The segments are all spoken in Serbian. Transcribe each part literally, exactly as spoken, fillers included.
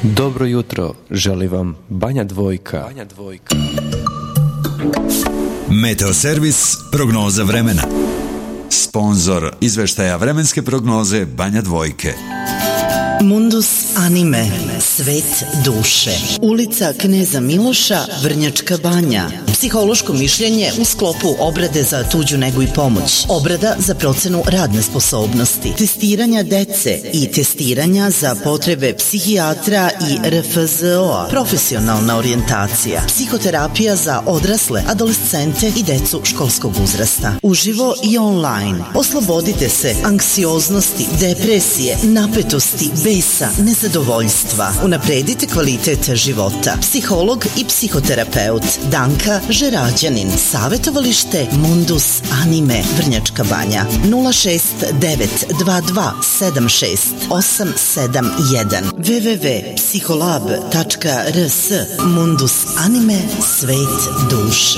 Dobro jutro, želi vam Banja Dvojka. Banja Dvojka. Meteoservis prognoza vremena. Sponzor izveštaja vremenske prognoze Banja Dvojke. Mundus anime, svet duše. Ulica Kneza Miloša, Vrnjačka Banja. Psihološko mišljenje u sklopu obrade za tuđu negu i pomoć. Obrada za procenu radne sposobnosti. Testiranja dece i testiranja za potrebe psihijatra i R F Z O-a. Profesionalna orijentacija. Psihoterapija za odrasle, adolescente i decu školskog uzrasta. Uživo i online. Oslobodite se anksioznosti, depresije, napetosti, besa, nezadovoljstva. Unapredite kvalitet života. Psiholog i psihoterapeut Danka Žerađanin. Savetovalište Mundus Anime, Vrnjačka Banja. nula šest devet dva dva sedam šest osam sedam jedan w w w tačka psiholab tačka r s. Mundus Anime, svet duše.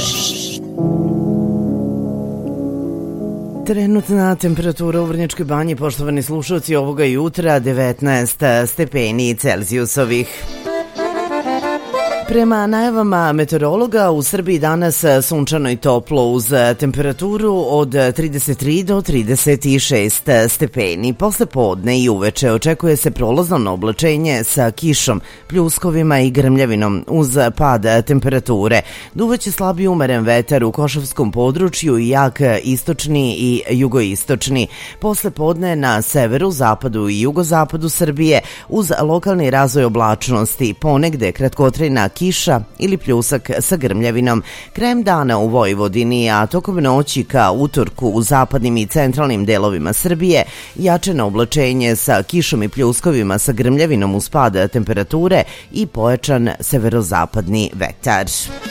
Trenutna temperatura u Vrnjačkoj Banji, poštovani slušalci, ovoga jutra devetnaest stepeni Celzijusovih. Prema najavama meteorologa, u Srbiji danas sunčano i toplo uz temperaturu od trideset tri do trideset šest stepeni. Posle podne i uveče očekuje se prolazno oblačenje sa kišom, pljuskovima i grmljavinom uz pad temperature. Duvaće slabiji umeren vetar u Košavskom području i jak istočni i jugoistočni. Posle podne na severu, zapadu i jugozapadu Srbije uz lokalni razvoj oblačnosti, ponegde kratkotrajna kiša ili pljusak sa grmljavinom. Krajem dana u Vojvodini, a tokom noći ka utorku u zapadnim i centralnim delovima Srbije, jačeno oblačenje sa kišom i pljuskovima sa grmljavinom uz pad temperature i pojačan severozapadni vetar.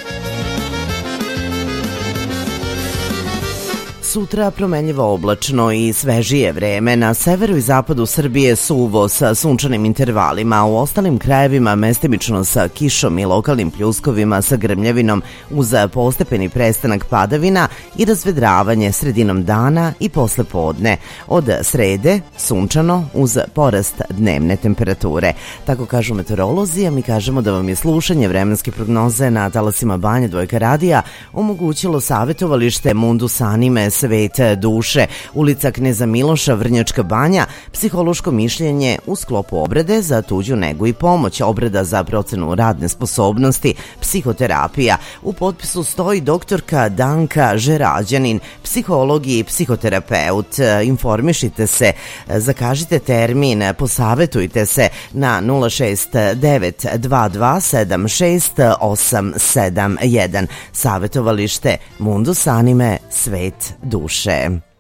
Sutra promenljivo oblačno i svežije vreme. Na severu i zapadu Srbije suvo sa sunčanim intervalima, a u ostalim krajevima mestimično sa kišom i lokalnim pljuskovima sa grmljavinom uz postepeni prestanak padavina i razvedravanje sredinom dana i posle podne. Od srede sunčano uz porast dnevne temperature. Tako kažu meteorolozi, a mi kažemo da vam je slušanje vremenske prognoze na talasima Banja Dvojka radija omogućilo savetovalište Mundus Anime, svet duše, ulica Kneza Miloša, Vrnjačka Banja, psihološko mišljenje u sklopu obrade za tuđu negu i pomoć, obrada za procenu radne sposobnosti, psihoterapija. U potpisu stoji doktorka Danka Žerađanin, psiholog i psihoterapeut. Informišite se, zakažite termin, posavetujte se na nula šest devet dva dva sedam šest osam sedam jedan. Savetovalište Mundus Anime, svet duše.